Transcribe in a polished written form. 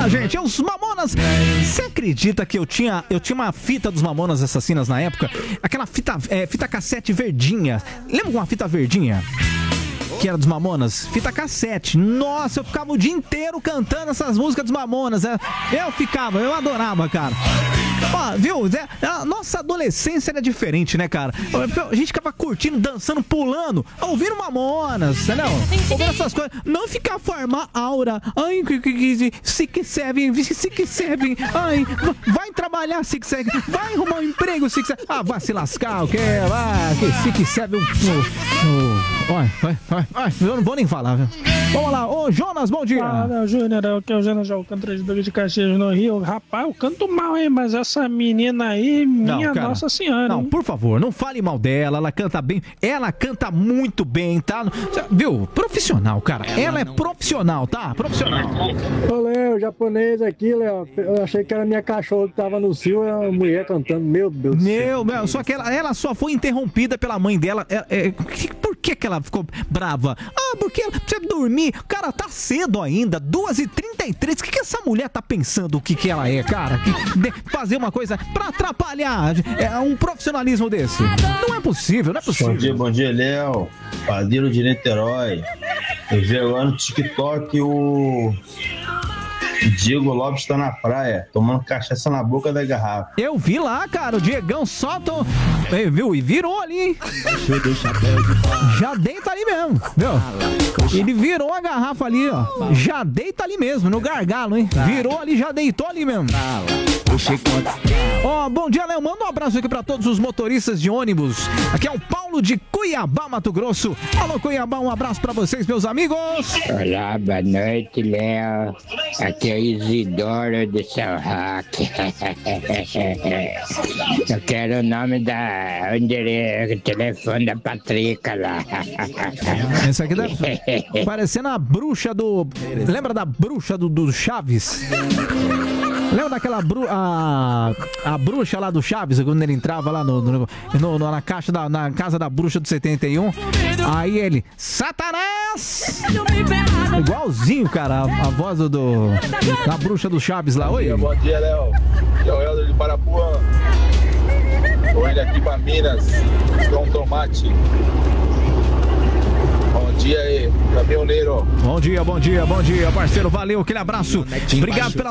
lá, gente, é os Mamonas. Você acredita que eu tinha uma fita dos Mamonas Assassinas na época? Aquela fita cassete verdinha. Lembra de uma fita verdinha? Que era dos Mamonas? Fita cassete. Nossa, eu ficava o dia inteiro cantando essas músicas dos Mamonas. Eu adorava, cara. Ó, viu? A nossa adolescência era diferente, né, cara? A gente ficava curtindo, dançando, pulando, ouvindo Mamonas, entendeu? Ouvindo essas coisas. Não ficar formar aura. Ai, Sick Seven. Ai, vai trabalhar, Sick Seven. Vai arrumar um emprego, Sick Seven. Ah, vai se lascar, o quê? Vai, que Sick Seven. Vai. Eu não vou nem falar, viu? Vamos lá, ô Jonas, bom dia. Fala, Júnior, aqui é o Jonas de Alcântara de Caxias, no Rio. Rapaz, eu canto mal, hein, mas essa menina aí, minha Nossa Senhora. Não, hein? por favor, não fale mal dela, ela canta bem, ela canta muito bem, tá? Viu? Profissional, cara, ela é profissional, tá? Profissional. Ô, Léo, japonês aqui, Léo, eu achei que era minha cachorra que tava no cio, a mulher cantando, meu Deus do céu. Meu, só que ela só foi interrompida pela mãe dela, por que ela ficou brava? Ah, porque ela precisa dormir, cara, tá cedo ainda, 2h33, o que essa mulher tá pensando o que ela é, cara? Fazer uma coisa pra atrapalhar um profissionalismo desse. Não é possível, não é possível. Bom dia, Léo. Padeiro de Niterói. Eu vi agora no TikTok o Diego Lopes tá na praia, tomando cachaça na boca da garrafa. Eu vi lá, cara, o Diegão viu? E virou ali, hein? Já deita ali mesmo, viu? Ele virou a garrafa ali, ó. Já deita ali mesmo, no gargalo, hein? Virou ali, já deitou ali mesmo. Ó, bom dia, Léo. Manda um abraço aqui pra todos os motoristas de ônibus. Aqui é o Paulo de Cuiabá, Mato Grosso. Alô, Cuiabá, um abraço pra vocês, meus amigos. Olá, boa noite, Léo. Aqui é o Isidoro de São Roque. Eu quero o nome o telefone da Patrica lá. Esse aqui deve parecendo a bruxa do... Lembra da bruxa do Chaves? Lembra daquela a bruxa lá do Chaves, quando ele entrava lá na casa da bruxa do 71? Aí ele, Satanás! Igualzinho, cara, a voz da bruxa do Chaves lá. Oi. Bom dia, Léo. Aqui é o Helder de Parapuã. Tô indo aqui pra Minas, com tomate. Bom dia aí, caminhoneiro. Bom dia, parceiro. Valeu, aquele abraço. Obrigado pela